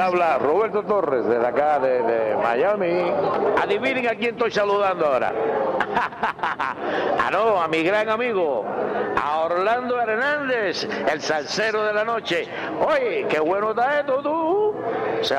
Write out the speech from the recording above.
habla Roberto Torres, desde acá, de Miami. Adivinen a quién estoy saludando ahora. No, a mi gran amigo, a Orlando Hernández, el salsero de la noche. Oye, qué bueno está esto, tú.